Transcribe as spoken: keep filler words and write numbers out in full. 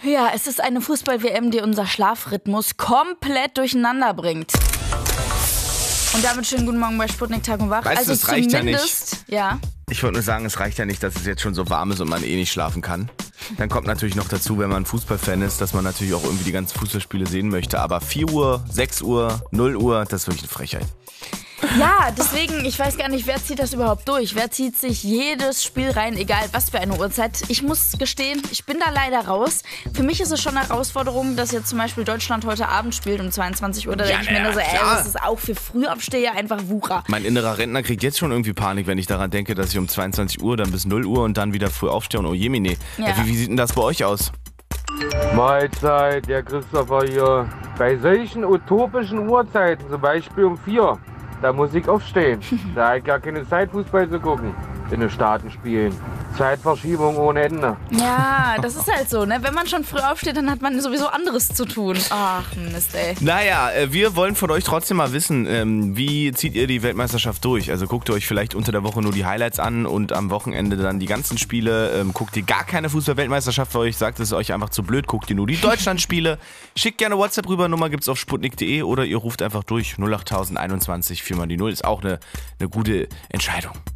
Ja, es ist eine Fußball-W M, die unser Schlafrhythmus komplett durcheinander bringt. Und damit schönen guten Morgen bei Sputnik Tag und Wach. Weißt also du, es reicht ja nicht. Ja. Ich wollte nur sagen, es reicht ja nicht, dass es jetzt schon so warm ist und man eh nicht schlafen kann. Dann kommt natürlich noch dazu, wenn man Fußballfan ist, dass man natürlich auch irgendwie die ganzen Fußballspiele sehen möchte. Aber vier Uhr, sechs Uhr, null Uhr, das ist wirklich eine Frechheit. Ja, deswegen, ich weiß gar nicht, wer zieht das überhaupt durch? Wer zieht sich jedes Spiel rein, egal was für eine Uhrzeit? Ich muss gestehen, ich bin da leider raus. Für mich ist es schon eine Herausforderung, dass jetzt zum Beispiel Deutschland heute Abend spielt um zweiundzwanzig Uhr. Da Ja, denke ich mir na nur so, ja, ey, klar. das ist auch für Frühaufsteher einfach Wucher. Mein innerer Rentner kriegt jetzt schon irgendwie Panik, wenn ich daran denke, dass ich um zweiundzwanzig Uhr, dann bis null Uhr und dann wieder früh aufstehe und oh jemine. Ja. Ja, wie, wie sieht denn das bei euch aus? Mahlzeit, der Christopher hier. Bei solchen utopischen Uhrzeiten, zum Beispiel um vier, da muss ich aufstehen. Da habe ich gar keine Zeit, Fußball zu gucken. In den Staaten spielen. Zeitverschiebung ohne Ende. Ja, das ist halt so, ne? Wenn man schon früh aufsteht, dann hat man sowieso anderes zu tun. Ach, Mist, ey. Naja, äh, wir wollen von euch trotzdem mal wissen, ähm, wie zieht ihr die Weltmeisterschaft durch? Also guckt ihr euch vielleicht unter der Woche nur die Highlights an und am Wochenende dann die ganzen Spiele. Ähm, guckt ihr gar keine Fußball-Weltmeisterschaft für euch? Sagt es euch einfach zu blöd? Guckt ihr nur die Deutschland-Spiele? Schickt gerne WhatsApp rüber, Nummer gibt's auf sputnik punkt de oder ihr ruft einfach durch null acht null null einundzwanzig vier mal die null. Ist auch eine, eine gute Entscheidung.